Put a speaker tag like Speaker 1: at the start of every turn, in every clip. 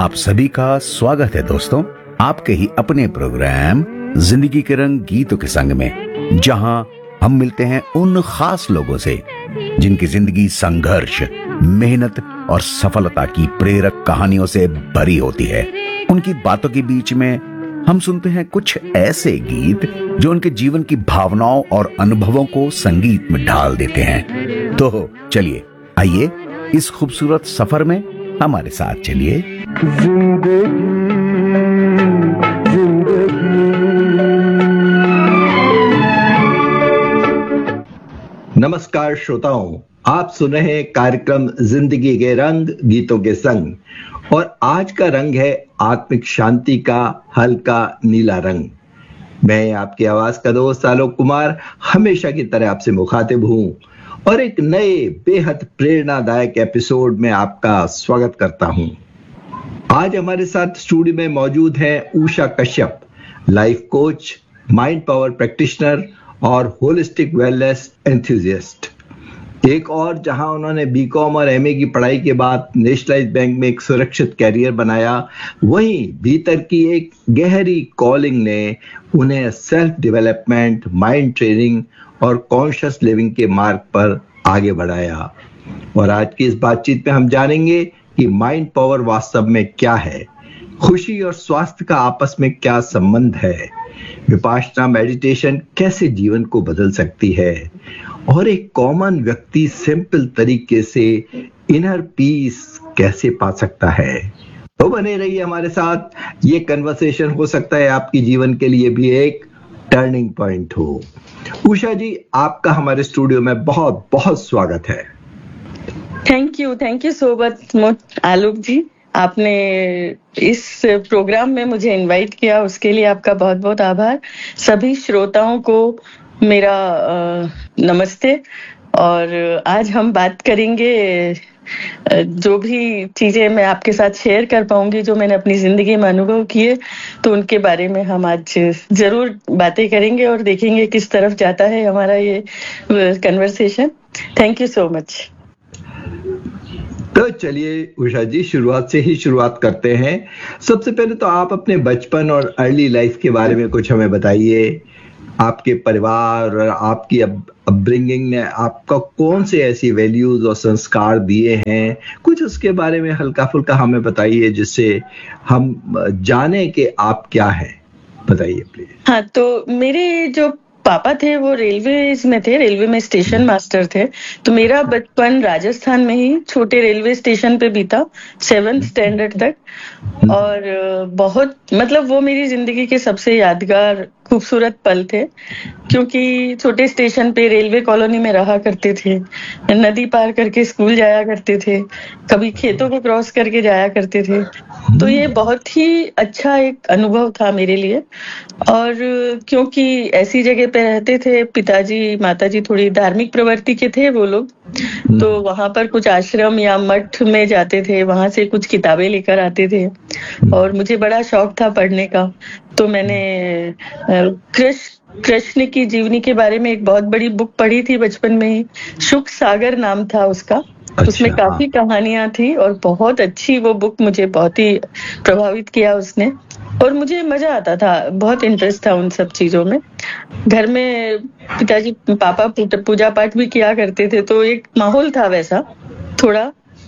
Speaker 1: आप सभी का स्वागत है दोस्तों, आपके ही अपने प्रोग्राम जिंदगी के रंग गीतों के संग में, जहां हम मिलते हैं उन खास लोगों से जिनकी जिंदगी संघर्ष, मेहनत और सफलता की प्रेरक कहानियों से भरी होती है। उनकी बातों के बीच में हम सुनते हैं कुछ ऐसे गीत जो उनके जीवन की भावनाओं और अनुभवों को संगीत में ढाल देते हैं। तो चलिए, आइए इस खूबसूरत सफर में हमारे साथ चलिए।
Speaker 2: नमस्कार श्रोताओं, आप सुन रहे हैं कार्यक्रम जिंदगी के रंग गीतों के संग, और आज का रंग है आत्मिक शांति का हल्का नीला रंग। मैं आपकी आवाज का दोस्त आलोक कुमार हमेशा की तरह आपसे मुखातिब हूं और एक नए बेहद प्रेरणादायक एपिसोड में आपका स्वागत करता हूं। आज हमारे साथ स्टूडियो में मौजूद है Usha Kashyap, life coach, mind power practitioner और होलिस्टिक वेलनेस एंथुसियास्ट। एक और जहां उन्होंने बीकॉम और एमए की पढ़ाई के बाद नेशनलाइज्ड बैंक में एक सुरक्षित कैरियर बनाया, वहीं भीतर की एक गहरी कॉलिंग ने उन्हें सेल्फ डेवलपमेंट, माइंड ट्रेनिंग और कॉन्शियस लिविंग के मार्ग पर आगे बढ़ाया। और आज की इस बातचीत में हम जानेंगे कि माइंड पावर वास्तव में क्या है, खुशी और स्वास्थ्य का आपस में क्या संबंध है, विपासना मेडिटेशन कैसे जीवन को बदल सकती है, और एक कॉमन व्यक्ति सिंपल तरीके से इनर पीस कैसे पा सकता है। तो बने रहिए हमारे साथ। ये कन्वर्सेशन हो सकता है आपकी जीवन के लिए भी एक टर्निंग पॉइंट हो। उषा जी, आपका हमारे स्टूडियो में बहुत बहुत स्वागत है।
Speaker 3: थैंक यू सो मच आलोक जी। आपने इस प्रोग्राम में मुझे इनवाइट किया, उसके लिए आपका बहुत बहुत आभार। सभी श्रोताओं को मेरा नमस्ते। और आज हम बात करेंगे, जो भी चीजें मैं आपके साथ शेयर कर पाऊंगी, जो मैंने अपनी जिंदगी में अनुभव किए, तो उनके बारे में हम आज जरूर बातें करेंगे और देखेंगे किस तरफ जाता है हमारा ये conversation. Thank you so much.
Speaker 2: तो चलिए उषा जी, शुरुआत से ही शुरुआत करते हैं। सबसे पहले तो आप अपने बचपन और अर्ली लाइफ के बारे में कुछ हमें बताइए। आपके परिवार और आपकी अपब्रिंगिंग ने आपका कौन से ऐसी वैल्यूज और संस्कार दिए हैं, कुछ उसके बारे में हल्का फुल्का हमें बताइए, जिससे हम जाने कि आप क्या हैं। बताइए प्लीज।
Speaker 3: हाँ, तो मेरे जो पापा थे वो रेलवे में थे, रेलवे में स्टेशन मास्टर थे। तो मेरा बचपन राजस्थान में ही छोटे रेलवे स्टेशन पे बीता, 7th स्टैंडर्ड तक। और बहुत मतलब वो मेरी जिंदगी के सबसे यादगार खूबसूरत पल थे, क्योंकि छोटे स्टेशन पे रेलवे कॉलोनी में रहा करते थे, नदी पार करके स्कूल जाया करते थे, कभी खेतों को क्रॉस करके जाया करते थे। तो ये बहुत ही अच्छा एक अनुभव था मेरे लिए। और क्योंकि ऐसी जगह पे रहते थे, पिताजी माताजी थोड़ी धार्मिक प्रवृत्ति के थे वो लोग, तो वहां पर कुछ आश्रम या मठ में जाते थे, वहां से कुछ किताबें लेकर आते थे। और मुझे बड़ा शौक था पढ़ने का, तो मैंने कृष्ण की जीवनी के बारे में एक बहुत बड़ी बुक पढ़ी थी बचपन में ही। शुक सागर नाम था उसका। अच्छा, उसमें काफी कहानियां थी और बहुत अच्छी वो बुक, मुझे बहुत ही प्रभावित किया उसने। और मुझे मजा आता था, बहुत इंटरेस्ट था उन सब चीजों में। घर में पिताजी पापा पूजा पाठ भी किया करते थे, तो एक माहौल था वैसा थोड़ा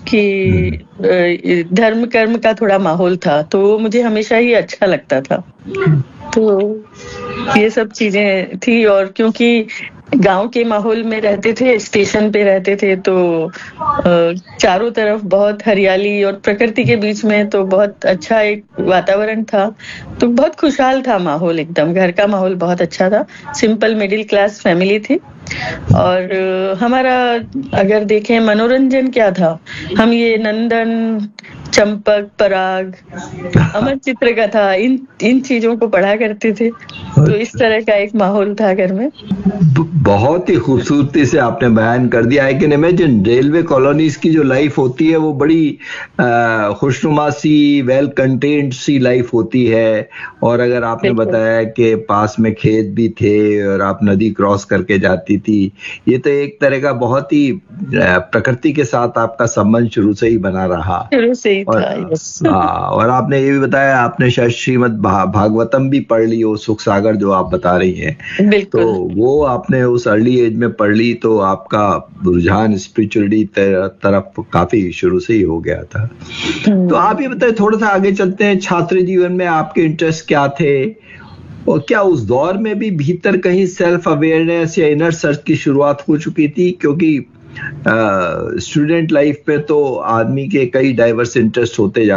Speaker 3: कि धर्म कर्म का थोड़ा माहौल था, तो वो मुझे हमेशा ही अच्छा लगता था। तो ये सब चीजें थी। और क्योंकि गांव के माहौल में रहते थे, स्टेशन पे रहते थे, तो चारों तरफ बहुत हरियाली और प्रकृति के बीच में, तो बहुत अच्छा एक वातावरण था। तो बहुत खुशहाल था माहौल, एकदम घर का माहौल बहुत अच्छा था। सिंपल मिडिल क्लास फैमिली थी। और हमारा अगर देखें मनोरंजन क्या था, हम ये नंदन, चंपक, पराग, अमर चित्र कथा, इन चीजों को पढ़ा करते थे। तो इस तरह का एक माहौल था घर में।
Speaker 2: बहुत ही खूबसूरती से आपने बयान कर दिया। I can imagine railway colonies की जो लाइफ होती है वो बड़ी खुशनुमा सी, वेल कंटेन्ड सी लाइफ होती है। और अगर आपने बताया कि पास में खेत भी थे और आप नदी क्रॉस करके जाती थी, ये तो एक तरह का बहुत ही प्रकृति के साथ आपका संबंध शुरू से ही बना रहा।
Speaker 3: शुरू से ही था। यस,
Speaker 2: और आपने ये भी बताया आपने शायद श्रीमद् भागवतम भी पढ़ ली हो, सुख सागर जो आप बता रही हैं, तो
Speaker 3: बिल्कुल।
Speaker 2: वो आपने उस अर्ली एज में पढ़ ली, तो आपका रुझान स्पिरिचुअलिटी तरफ काफी शुरू से ही हो गया था। तो आप ये बताए, थोड़ा सा आगे चलते हैं, छात्र जीवन में आपके इंटरेस्ट क्या थे, और क्या उस दौर में भी भीतर कहीं सेल्फ अवेयरनेस या इनर सर्च की शुरुआत हो चुकी थी? क्योंकि स्टूडेंट लाइफ पे तो आदमी के कई डाइवर्स इंटरेस्ट होते